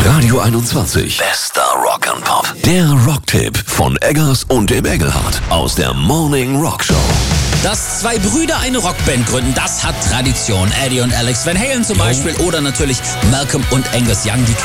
Radio 21. Bester Rock and Pop. Der Rocktipp von Eggers und dem Engelhardt aus der Morning Rock Show. Dass zwei Brüder eine Rockband gründen, das hat Tradition. Eddie und Alex Van Halen zum Beispiel oder natürlich Malcolm und Angus Young, die